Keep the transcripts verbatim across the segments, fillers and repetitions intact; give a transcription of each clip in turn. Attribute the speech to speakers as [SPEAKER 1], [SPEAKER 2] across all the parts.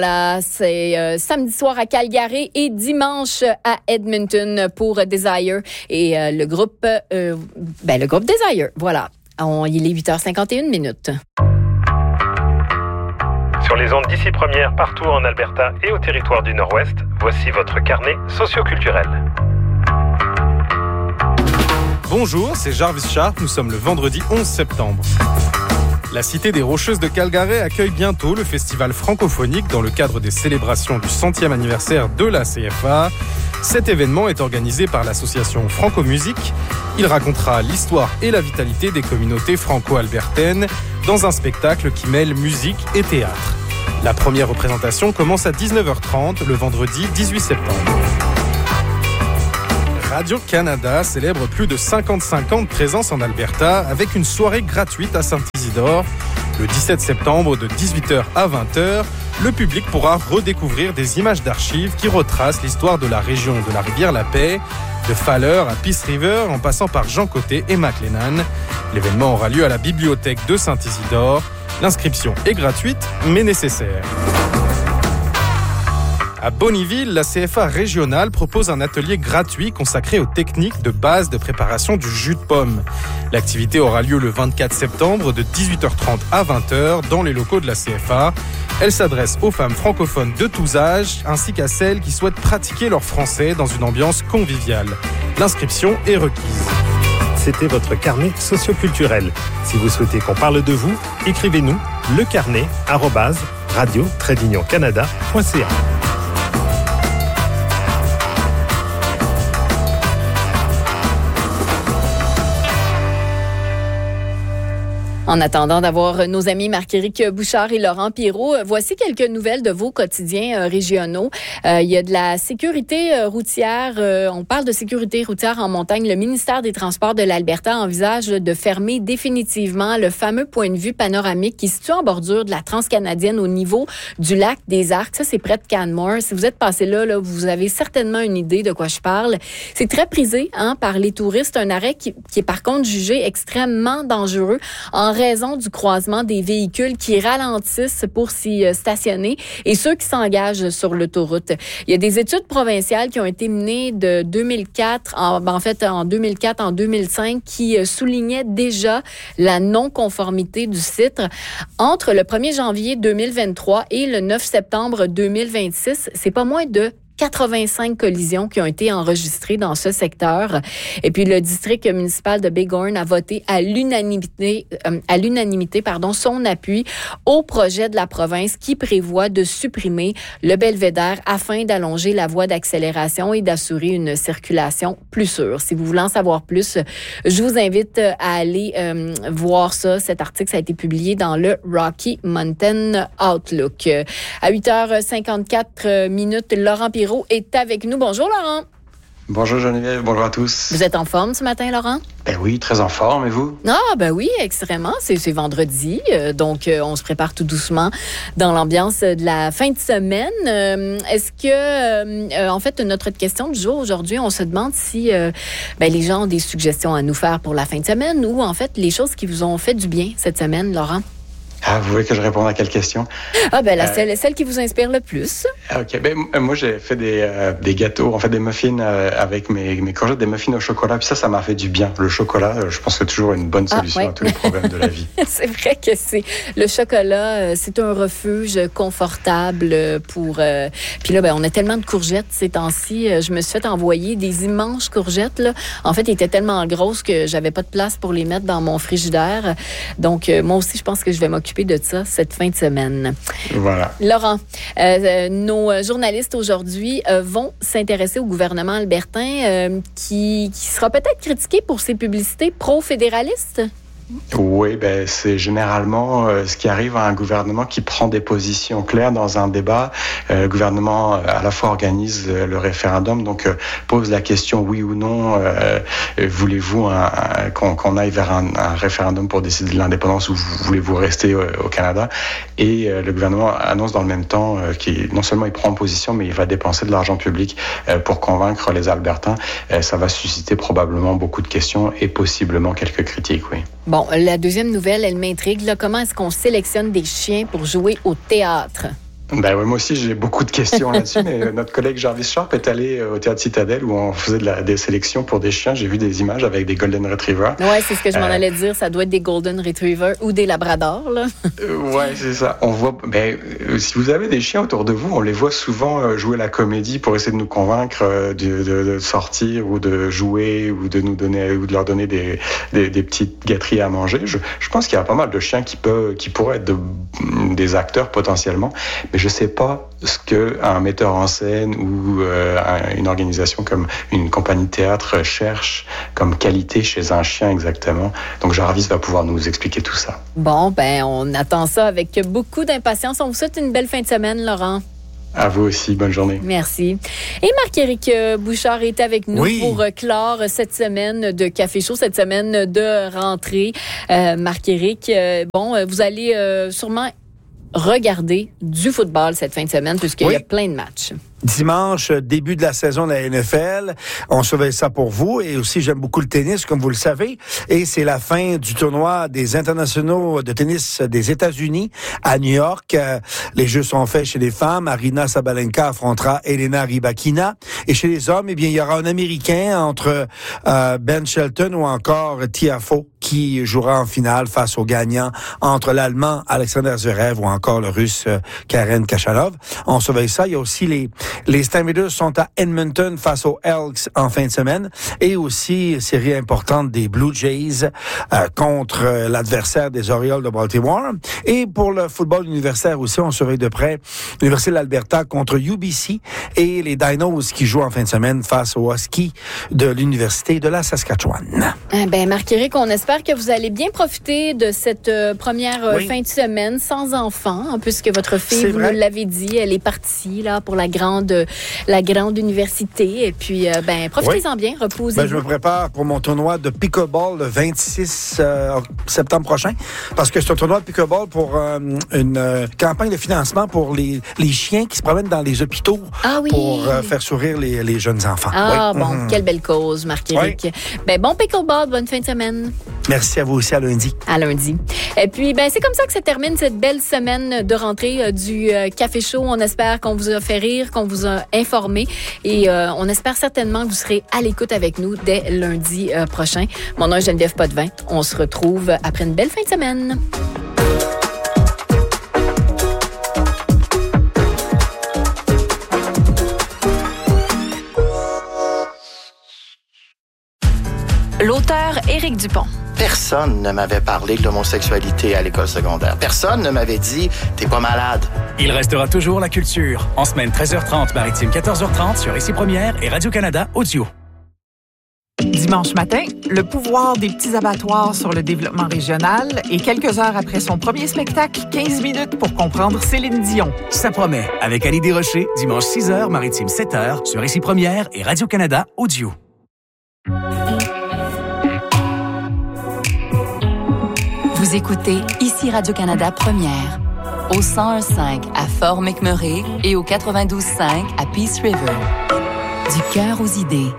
[SPEAKER 1] Là, c'est euh, samedi soir à Calgary et dimanche à Edmonton pour Desire et euh, le groupe, euh, ben le groupe Desire. Voilà, On, il est huit heures cinquante et une minutes.
[SPEAKER 2] Sur les ondes d'ici première, partout en Alberta et au territoire du Nord-Ouest, voici votre carnet socioculturel.
[SPEAKER 3] Bonjour, c'est Jarvis Sharp. Nous sommes le vendredi onze septembre. La cité des Rocheuses de Calgary accueille bientôt le festival francophonique dans le cadre des célébrations du centième anniversaire de la C F A. Cet événement est organisé par l'association Franco-Musique. Il racontera l'histoire et la vitalité des communautés franco-albertaines dans un spectacle qui mêle musique et théâtre. La première représentation commence à dix-neuf heures trente le vendredi dix-huit septembre. Radio-Canada célèbre plus de cinquante-cinq ans de présence en Alberta avec une soirée gratuite à Saint-Isidore. Le dix-sept septembre de dix-huit heures à vingt heures, le public pourra redécouvrir des images d'archives qui retracent l'histoire de la région de la Rivière-la-Paix, de Fowler à Peace River en passant par Jean Côté et McLennan. L'événement aura lieu à la bibliothèque de Saint-Isidore. L'inscription est gratuite mais nécessaire. À Bonnyville, la C F A régionale propose un atelier gratuit consacré aux techniques de base de préparation du jus de pomme. L'activité aura lieu le vingt-quatre septembre de dix-huit heures trente à vingt heures dans les locaux de la C F A. Elle s'adresse aux femmes francophones de tous âges ainsi qu'à celles qui souhaitent pratiquer leur français dans une ambiance conviviale. L'inscription est requise.
[SPEAKER 2] C'était votre carnet socioculturel. Si vous souhaitez qu'on parle de vous, écrivez-nous lecarnet arobase radio tiret union canada point c a.
[SPEAKER 1] En attendant d'avoir nos amis Marc-Éric Bouchard et Laurent Pirot, voici quelques nouvelles de vos quotidiens euh, régionaux. Euh, il y a de la sécurité euh, routière. Euh, on parle de sécurité routière en montagne. Le ministère des Transports de l'Alberta envisage de fermer définitivement le fameux point de vue panoramique qui se situe en bordure de la Transcanadienne au niveau du lac des Arcs. Ça, c'est près de Canmore. Si vous êtes passé là, là, vous avez certainement une idée de quoi je parle. C'est très prisé hein, par les touristes. Un arrêt qui, qui est par contre jugé extrêmement dangereux en raison du croisement des véhicules qui ralentissent pour s'y stationner et ceux qui s'engagent sur l'autoroute. Il y a des études provinciales qui ont été menées de deux mille quatre, en, en fait en deux mille quatre, en deux mille cinq, qui soulignaient déjà la non-conformité du site. Entre le premier janvier deux mille vingt-trois et le neuf septembre deux mille vingt-six, c'est pas moins de quatre-vingt-cinq collisions qui ont été enregistrées dans ce secteur. Et puis, le district municipal de Bighorn a voté à l'unanimité, euh, à l'unanimité, pardon, son appui au projet de la province qui prévoit de supprimer le belvédère afin d'allonger la voie d'accélération et d'assurer une circulation plus sûre. Si vous voulez en savoir plus, je vous invite à aller euh, voir ça. Cet article, ça a été publié dans le Rocky Mountain Outlook. À huit heures cinquante-quatre minutes, Laurent Pirot est avec nous. Bonjour Laurent.
[SPEAKER 4] Bonjour Geneviève, bonjour à tous.
[SPEAKER 1] Vous êtes en forme ce matin, Laurent?
[SPEAKER 4] Ben oui, très en forme, et vous?
[SPEAKER 1] Ah, ben oui, extrêmement. C'est, c'est vendredi, euh, donc euh, on se prépare tout doucement dans l'ambiance de la fin de semaine. Euh, est-ce que, euh, en fait, notre question du jour aujourd'hui, on se demande si euh, ben, les gens ont des suggestions à nous faire pour la fin de semaine ou, en fait, les choses qui vous ont fait du bien cette semaine, Laurent?
[SPEAKER 4] Ah, vous voulez que je réponde à quelle question?
[SPEAKER 1] Ah, ben la euh, celle, celle qui vous inspire le plus.
[SPEAKER 4] OK. Ben, moi, j'ai fait des, euh, des gâteaux, en fait, des muffins euh, avec mes, mes courgettes, des muffins au chocolat. Puis ça, ça m'a fait du bien. Le chocolat, je pense que c'est toujours une bonne solution ah, ouais. à tous les problèmes de la vie.
[SPEAKER 1] C'est vrai que c'est le chocolat, c'est un refuge confortable pour... Euh, puis là, ben, on a tellement de courgettes ces temps-ci. Je me suis fait envoyer des immenses courgettes. Là. En fait, elles étaient tellement grosses que j'avais pas de place pour les mettre dans mon frigidaire. Donc, euh, moi aussi, je pense que je vais m'occuper de ça cette fin de semaine.
[SPEAKER 4] Voilà.
[SPEAKER 1] Laurent, euh, nos journalistes aujourd'hui euh, vont s'intéresser au gouvernement albertain euh, qui, qui sera peut-être critiqué pour ses publicités pro-fédéralistes.
[SPEAKER 4] Oui, ben c'est généralement euh, ce qui arrive à un gouvernement qui prend des positions claires dans un débat. Euh, le gouvernement euh, à la fois organise euh, le référendum, donc euh, pose la question oui ou non. Euh, voulez-vous un, un, qu'on, qu'on aille vers un, un référendum pour décider de l'indépendance ou voulez-vous rester au, au Canada? Et euh, le gouvernement annonce dans le même temps euh, qu'il non seulement il prend position, mais il va dépenser de l'argent public euh, pour convaincre les Albertains. Euh, ça va susciter probablement beaucoup de questions et possiblement quelques critiques, oui.
[SPEAKER 1] Bon, la deuxième nouvelle, elle m'intrigue. Là, comment est-ce qu'on sélectionne des chiens pour jouer au théâtre?
[SPEAKER 4] Ben ouais, moi aussi, j'ai beaucoup de questions là-dessus, mais notre collègue Jarvis Sharp est allé au Théâtre Citadelle où on faisait de la, des sélections pour des chiens. J'ai vu des images avec des Golden Retrievers.
[SPEAKER 1] Oui, c'est ce que je m'en euh, allais dire. Ça doit être des Golden Retrievers ou des Labradors, là.
[SPEAKER 4] euh, ouais, c'est ça. On voit, ben, euh, si vous avez des chiens autour de vous, on les voit souvent euh, jouer la comédie pour essayer de nous convaincre euh, de, de, de sortir ou de jouer ou de nous donner ou de leur donner des, des, des petites gâteries à manger. Je, je pense qu'il y a pas mal de chiens qui peuvent, qui pourraient être de, des acteurs potentiellement, mais je sais pas ce que un metteur en scène ou euh, une organisation comme une compagnie de théâtre cherche comme qualité chez un chien exactement. Donc Jarvis va pouvoir nous expliquer tout ça.
[SPEAKER 1] Bon, ben on attend ça avec beaucoup d'impatience. On vous souhaite une belle fin de semaine, Laurent.
[SPEAKER 4] À vous aussi, bonne journée.
[SPEAKER 1] Merci. Et Marc-Éric Bouchard est avec nous oui. pour clore cette semaine de Café Chaud, cette semaine de rentrée. Euh, Marc-Éric, euh, bon, vous allez euh, sûrement regarder du football cette fin de semaine puisqu'il oui. y a plein de matchs.
[SPEAKER 5] Dimanche, début de la saison de la N F L. On surveille ça pour vous. Et aussi, j'aime beaucoup le tennis, comme vous le savez. Et c'est la fin du tournoi des internationaux de tennis des États-Unis à New York. Les jeux sont faits chez les femmes. Aryna Sabalenka affrontera Elena Rybakina. Et chez les hommes, eh bien, il y aura un Américain entre euh, Ben Shelton ou encore Tiafoe qui jouera en finale face au gagnant entre l'Allemand Alexander Zverev ou encore le Russe Karen Khachanov. On surveille ça. Il y a aussi les Les Stampeders sont à Edmonton face aux Elks en fin de semaine et aussi série importante des Blue Jays euh, contre euh, l'adversaire des Orioles de Baltimore. Et pour le football universitaire aussi, on surveille de près l'Université de l'Alberta contre U B C et les Dinos qui jouent en fin de semaine face aux Huskies de l'Université de la Saskatchewan.
[SPEAKER 1] Eh ben, Marc-Éric, on espère que vous allez bien profiter de cette euh, première euh, oui. fin de semaine sans enfant, hein, puisque votre fille, vous nous l'avez dit, elle est partie là pour la grande de la grande université. Et puis, euh, ben, profitez-en oui. bien, reposez-vous.
[SPEAKER 5] Ben, je me prépare pour mon tournoi de pickleball le vingt-six euh, septembre prochain, parce que c'est un tournoi de pickleball pour euh, une euh, campagne de financement pour les, les chiens qui se promènent dans les hôpitaux
[SPEAKER 1] ah, oui.
[SPEAKER 5] pour euh, faire sourire les, les jeunes enfants.
[SPEAKER 1] Ah,
[SPEAKER 5] oui.
[SPEAKER 1] bon,
[SPEAKER 5] mmh.
[SPEAKER 1] quelle belle cause, Marc-Éric. Oui. Ben, bon pickleball, bonne fin de semaine.
[SPEAKER 5] Merci à vous aussi, à lundi.
[SPEAKER 1] À lundi. Et puis, ben, c'est comme ça que ça termine cette belle semaine de rentrée euh, du euh, Café Chaud. On espère qu'on vous a fait rire, qu'on vous a informé et euh, on espère certainement que vous serez à l'écoute avec nous dès lundi euh, prochain. Mon nom est Geneviève Potvin. On se retrouve après une belle fin de semaine.
[SPEAKER 6] L'auteur Éric Dupont.
[SPEAKER 7] Personne ne m'avait parlé de l'homosexualité à l'école secondaire. Personne ne m'avait dit « t'es pas malade ».
[SPEAKER 8] Il restera toujours la culture. En semaine treize heures trente, maritime quatorze heures trente sur Ici Première et Radio-Canada Audio.
[SPEAKER 9] Dimanche matin, le pouvoir des petits abattoirs sur le développement régional et quelques heures après son premier spectacle, quinze minutes pour comprendre Céline Dion.
[SPEAKER 8] Ça promet, avec Annie Desrochers, dimanche six heures, maritime sept heures sur Ici Première et Radio-Canada Audio.
[SPEAKER 6] Vous écoutez Ici Radio-Canada Première, au cent un virgule cinq à Fort McMurray et au quatre-vingt-douze virgule cinq à Peace River. Du cœur aux idées.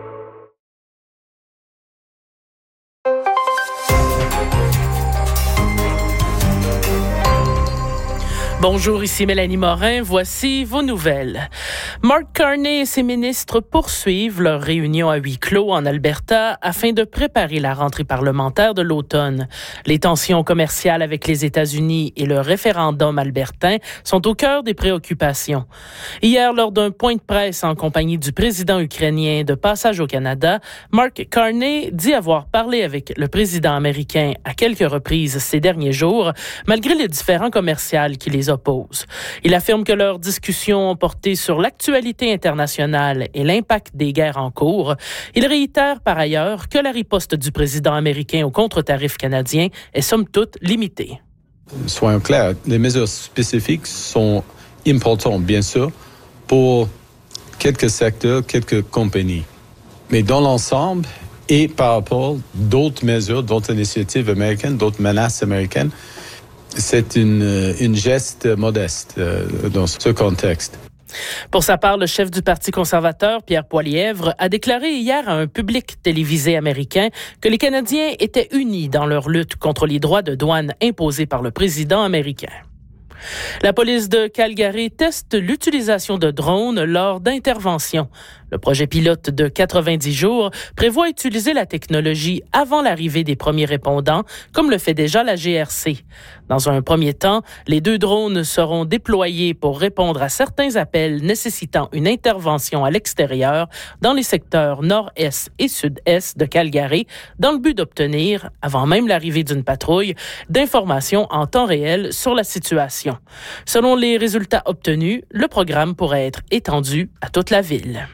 [SPEAKER 10] Bonjour, ici Mélanie Morin. Voici vos nouvelles. Mark Carney et ses ministres poursuivent leur réunion à huis clos en Alberta afin de préparer la rentrée parlementaire de l'automne. Les tensions commerciales avec les États-Unis et le référendum albertain sont au cœur des préoccupations. Hier, lors d'un point de presse en compagnie du président ukrainien de passage au Canada, Mark Carney dit avoir parlé avec le président américain à quelques reprises ces derniers jours, malgré les différends commerciaux qui les oppose. Il affirme que leurs discussions ont porté sur l'actualité internationale et l'impact des guerres en cours. Il réitère par ailleurs que la riposte du président américain aux contre-tarifs canadiens est somme toute limitée.
[SPEAKER 11] Soyons clairs, les mesures spécifiques sont importantes, bien sûr, pour quelques secteurs, quelques compagnies. Mais dans l'ensemble, et par rapport à d'autres mesures, d'autres initiatives américaines, d'autres menaces américaines, c'est une, une geste modeste euh, dans ce contexte.
[SPEAKER 10] Pour sa part, le chef du Parti conservateur, Pierre Poilievre, a déclaré hier à un public télévisé américain que les Canadiens étaient unis dans leur lutte contre les droits de douane imposés par le président américain. La police de Calgary teste l'utilisation de drones lors d'interventions. Le projet pilote de quatre-vingt-dix jours prévoit utiliser la technologie avant l'arrivée des premiers répondants, comme le fait déjà la G R C. Dans un premier temps, les deux drones seront déployés pour répondre à certains appels nécessitant une intervention à l'extérieur dans les secteurs nord-est et sud-est de Calgary, dans le but d'obtenir, avant même l'arrivée d'une patrouille, d'informations en temps réel sur la situation. Selon les résultats obtenus, le programme pourrait être étendu à toute la ville.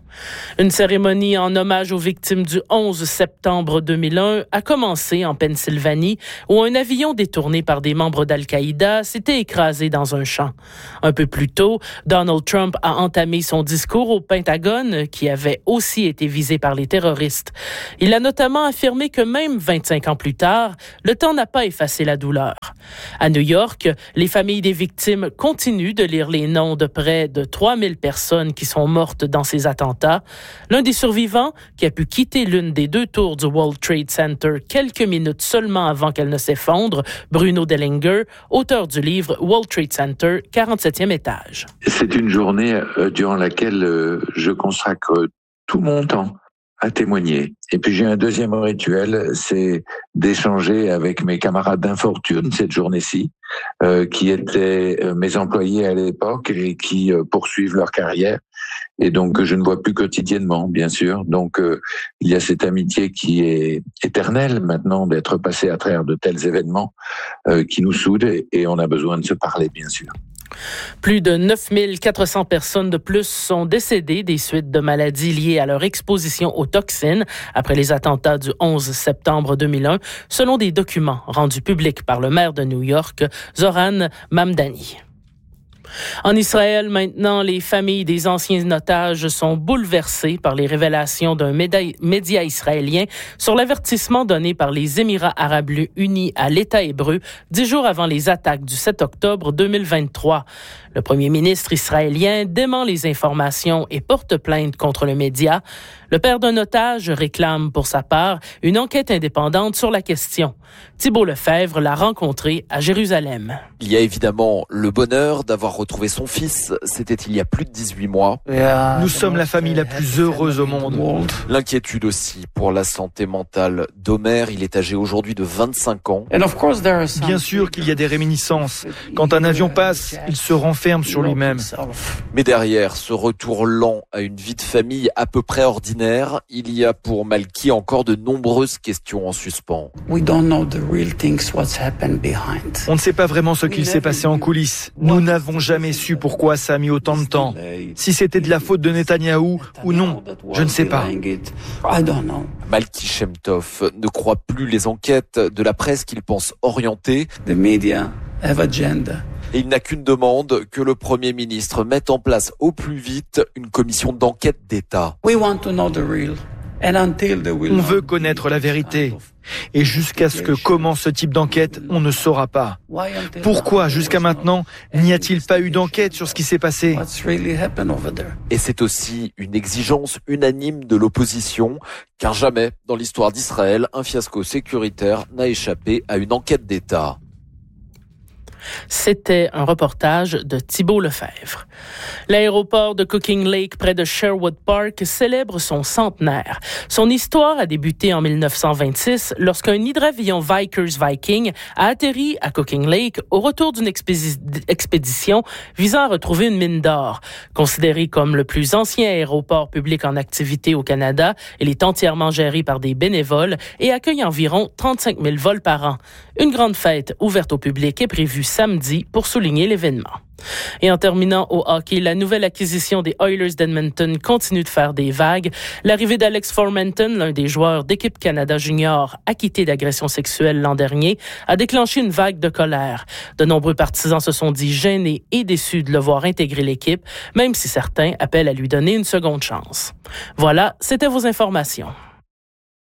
[SPEAKER 10] Une cérémonie en hommage aux victimes du onze septembre deux mille un a commencé en Pennsylvanie, où un avion détourné par des membres d'Al-Qaïda s'était écrasé dans un champ. Un peu plus tôt, Donald Trump a entamé son discours au Pentagone, qui avait aussi été visé par les terroristes. Il a notamment affirmé que même vingt-cinq ans plus tard, le temps n'a pas effacé la douleur. À New York, les familles des victimes continuent de lire les noms de près de trois mille personnes qui sont mortes dans ces attentats. L'un des survivants, qui a pu quitter l'une des deux tours du World Trade Center quelques minutes seulement avant qu'elle ne s'effondre, Bruno Dellinger, auteur du livre World Trade Center, quarante-septième étage.
[SPEAKER 12] C'est une journée euh, durant laquelle euh, je consacre tout mon temps à témoigner. Et puis j'ai un deuxième rituel, c'est d'échanger avec mes camarades d'infortune cette journée-ci, euh, qui étaient euh, mes employés à l'époque et qui euh, poursuivent leur carrière. Et donc je ne vois plus quotidiennement, bien sûr. Donc euh, il y a cette amitié qui est éternelle maintenant d'être passé à travers de tels événements euh, qui nous soudent et on a besoin de se parler, bien sûr.
[SPEAKER 10] Plus de neuf mille quatre cents personnes de plus sont décédées des suites de maladies liées à leur exposition aux toxines après les attentats du onze septembre deux mille un, selon des documents rendus publics par le maire de New York, Zoran Mamdani. En Israël, maintenant, les familles des anciens otages sont bouleversées par les révélations d'un média israélien sur l'avertissement donné par les Émirats arabes unis à l'État hébreu dix jours avant les attaques du sept octobre deux mille vingt-trois. Le premier ministre israélien dément les informations et porte plainte contre le média. Le père d'un otage réclame pour sa part une enquête indépendante sur la question. Thibault Lefebvre l'a rencontré à Jérusalem.
[SPEAKER 13] Il y a évidemment le bonheur d'avoir retrouvé son fils. C'était il y a plus de dix-huit mois.
[SPEAKER 14] Nous sommes la famille la plus heureuse au monde.
[SPEAKER 13] L'inquiétude aussi pour la santé mentale d'Omer. Il est âgé aujourd'hui de vingt-cinq ans.
[SPEAKER 14] Bien sûr qu'il y a des réminiscences. Quand un avion passe, il se renferme sur lui-même.
[SPEAKER 13] Mais derrière ce retour lent à une vie de famille à peu près ordinaire, il y a pour Malki encore de nombreuses questions en suspens.
[SPEAKER 14] On ne sait pas vraiment ce qu'il s'est passé en coulisses. Nous n'avons jamais su pourquoi ça a mis autant de temps. Si c'était de la faute de Netanyahou ou non, je ne sais pas.
[SPEAKER 13] Malki Shemtov ne croit plus les enquêtes de la presse qu'il pense orientées. Et il n'a qu'une demande, que le Premier ministre mette en place au plus vite une commission d'enquête d'État.
[SPEAKER 14] On veut connaître la vérité. Et jusqu'à ce que commence ce type d'enquête, on ne saura pas. Pourquoi, jusqu'à maintenant, n'y a-t-il pas eu d'enquête sur ce qui s'est passé ?
[SPEAKER 13] Et c'est aussi une exigence unanime de l'opposition, car jamais, dans l'histoire d'Israël, un fiasco sécuritaire n'a échappé à une enquête d'État.
[SPEAKER 10] C'était un reportage de Thibault Lefebvre. L'aéroport de Cooking Lake, près de Sherwood Park, célèbre son centenaire. Son histoire a débuté en dix-neuf cent vingt-six lorsqu'un hydravion Vickers Viking a atterri à Cooking Lake au retour d'une expédi- expédition visant à retrouver une mine d'or. Considéré comme le plus ancien aéroport public en activité au Canada, il est entièrement géré par des bénévoles et accueille environ trente-cinq mille vols par an. Une grande fête ouverte au public est prévue samedi pour souligner l'événement. Et en terminant au hockey, la nouvelle acquisition des Oilers d'Edmonton continue de faire des vagues. L'arrivée d'Alex Formenton, l'un des joueurs d'équipe Canada Junior acquitté d'agression sexuelle l'an dernier, a déclenché une vague de colère. De nombreux partisans se sont dit gênés et déçus de le voir intégrer l'équipe, même si certains appellent à lui donner une seconde chance. Voilà, c'était vos informations.